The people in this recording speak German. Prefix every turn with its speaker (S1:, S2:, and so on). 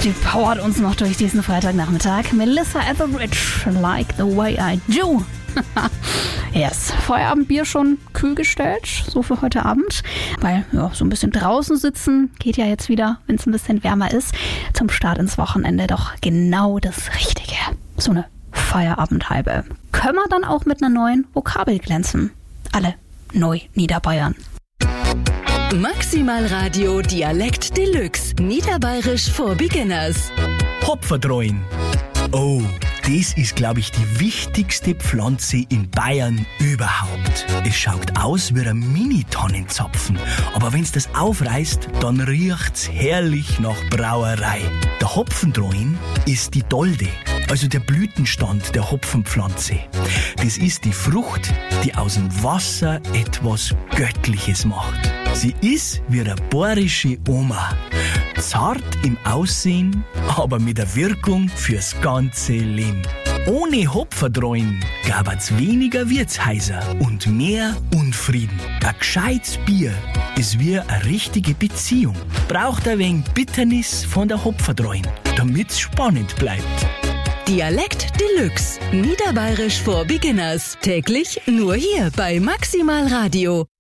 S1: die powert uns noch durch diesen Freitagnachmittag. Melissa Etheridge, Like the Way I Do. Yes, Feierabendbier schon kühl gestellt, so für heute Abend. Weil so ein bisschen draußen sitzen geht ja jetzt wieder, wenn es ein bisschen wärmer ist. Zum Start ins Wochenende doch genau das Richtige. So eine Feierabendhalbe. Können wir dann auch mit einer neuen Vokabel glänzen. Alle neu Niederbayern.
S2: Maximal Radio Dialekt Deluxe. Niederbayerisch for Beginners.
S3: Hopferdreuen. Oh, das ist, glaube ich, die wichtigste Pflanze in Bayern überhaupt. Es schaut aus wie ein Mini-Tannenzapfen, aber wenn's das aufreißt, dann riecht's herrlich nach Brauerei. Der Hopfendreuen ist die Dolde, also der Blütenstand der Hopfenpflanze. Das ist die Frucht, die aus dem Wasser etwas Göttliches macht. Sie ist wie eine bayerische Oma. Zart im Aussehen, aber mit der Wirkung fürs ganze Leben. Ohne Hopferdreuen gab's weniger Wirtshäuser und mehr Unfrieden. Ein gescheites Bier ist wie eine richtige Beziehung. Braucht ein wenig Bitternis von der Hopferdreuen, damit's spannend bleibt.
S2: Dialekt Deluxe. Niederbayerisch for Beginners. Täglich nur hier bei Maximal Radio.